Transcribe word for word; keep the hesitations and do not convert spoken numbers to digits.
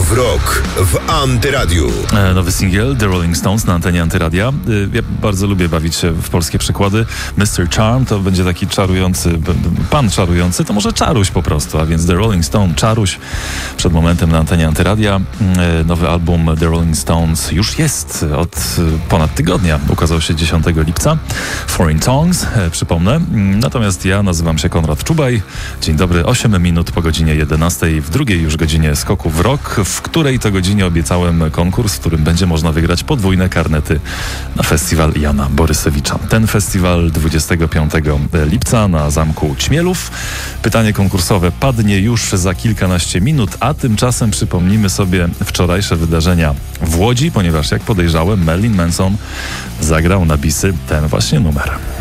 w rok w Antyradiu. E, nowy singiel The Rolling Stones na antenie Antyradia. E, ja bardzo lubię bawić się w polskie przykłady. mister Charm to będzie taki czarujący, pan czarujący, to może czaruś po prostu, a więc The Rolling Stone, czaruś przed momentem na antenie Antyradia. E, nowy album The Rolling Stones już jest od ponad tygodnia. Ukazał się dziesiątego lipca. Foreign Tongues, e, przypomnę. Natomiast ja nazywam się Konrad Czubaj. Dzień dobry, osiem minut po godzinie jedenastej, w drugiej już godzinie skoku w rok, w której to godzinie obiecałem konkurs, w którym będzie można wygrać podwójne karnety na festiwal Jana Borysewicza. Ten festiwal dwudziestego piątego lipca na Zamku Ćmielów. Pytanie konkursowe padnie już za kilkanaście minut, a tymczasem przypomnimy sobie wczorajsze wydarzenia w Łodzi, ponieważ jak podejrzałem, Marilyn Manson zagrał na bisy ten właśnie numer.